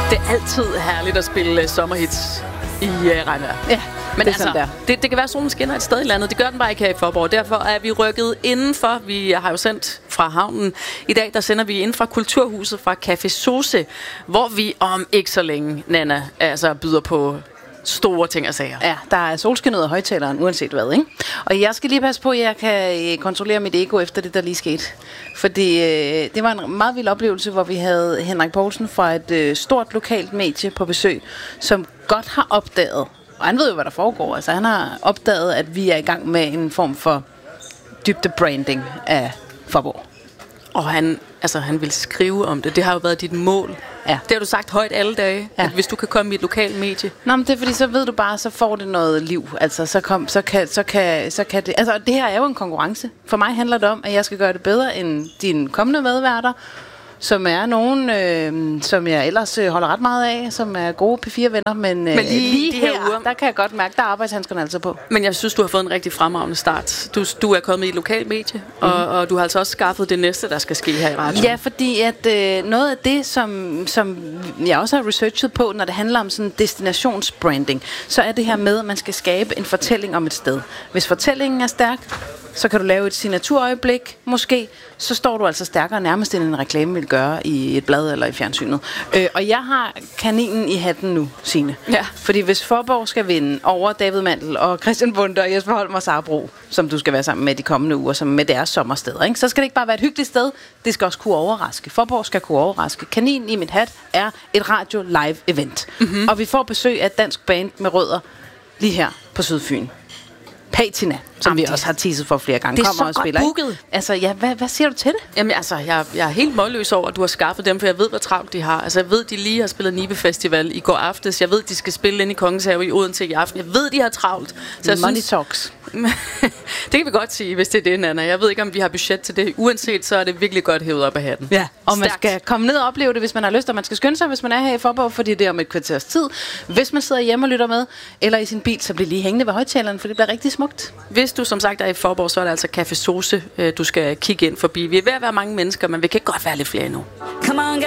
Det er altid herligt at spille sommerhits i regnvejr. Ja, men det altså, det kan være, at solen skinner et sted i landet. Det gør den bare ikke her i Faaborg. Derfor er vi rykket indenfor. Vi har jo sendt fra havnen. I dag der sender vi ind fra Kulturhuset fra Café Sose, hvor vi om ikke så længe, Nanna, altså byder på store ting og sager. Ja, der er solskin ud af højtaleren, uanset hvad, ikke? Og jeg skal lige passe på, at jeg kan kontrollere mit ego efter det, der lige skete. Fordi det var en meget vild oplevelse, hvor vi havde Henrik Poulsen fra et stort lokalt medie på besøg, som godt har opdaget, og han ved jo, hvad der foregår, altså han har opdaget, at vi er i gang med en form for dybdebranding af Faaborg. Og han vil skrive om det. Det har jo været dit mål. Ja. Det har du sagt højt alle dage, at hvis du kan komme i et lokalt medie. Nå, men det er fordi, så ved du bare, så får det noget liv. Altså, så kan det... Altså, det her er jo en konkurrence. For mig handler det om, at jeg skal gøre det bedre end dine kommende medværter, som er nogen, som jeg ellers holder ret meget af, som er gode P4-venner, men lige her, der kan jeg godt mærke, der er arbejdshandskerne altså på. Men jeg synes, du har fået en rigtig fremragende start. Du er kommet i et lokalt medie, og du har altså også skaffet det næste, der skal ske her i radioen. Ja, fordi at noget af det, som jeg også har researchet på, når det handler om sådan destinationsbranding, så er det her med, at man skal skabe en fortælling om et sted. Hvis fortællingen er stærk, så kan du lave et signaturøjeblik, måske, så står du altså stærkere nærmest end en reklame vil gøre i et blad eller i fjernsynet. Og jeg har kaninen i hatten nu, Signe. Ja. Fordi hvis Faaborg skal vinde over David Mandel og Christian Bunter og Jesper Holm og Sara Bro, som du skal være sammen med de kommende uger, som med deres sommersteder, ikke? Så skal det ikke bare være et hyggeligt sted, det skal også kunne overraske. Faaborg skal kunne overraske. Kaninen i mit hat er et radio live event. Mm-hmm. Og vi får besøg af et dansk band med rødder lige her på Sydfyn. Patina, som vi også har teaset for flere gange. Det er kommer så og spiller, godt booket. Altså, ja, hvad siger du til det? Jamen altså, jeg er helt målløs over, at du har skaffet dem, for jeg ved, hvor travlt de har. Altså, jeg ved, de lige har spillet Nibe Festival i går aftes. Jeg ved, de skal spille ind i Kongens Have i Odense i aften. Jeg ved, de har travlt. Så jeg Money synes, talks. det kan vi godt sige, hvis det er det, Nanna. Jeg ved ikke, om vi har budget til det. Uanset, så er det virkelig godt hævet op af hatten. Ja, og stærkt. man skal komme ned og opleve det, hvis man har lyst, og man skal skynde sig, hvis man er her i Faaborg, fordi det er om et kvarters tid. Hvis man sidder hjemme og lytter med, eller i sin bil, så bliver lige hængende ved højtaleren, for det bliver rigtig smukt. Hvis du som sagt er i Faaborg, så er det altså Café Sose, du skal kigge ind forbi. Vi er ved at være mange mennesker, men vi kan godt være lidt flere endnu. Come on,